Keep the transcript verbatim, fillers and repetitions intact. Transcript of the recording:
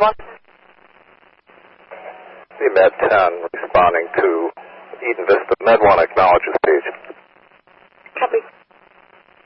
one. The Med ten responding to Eden Vista. Med one acknowledges page. Copy.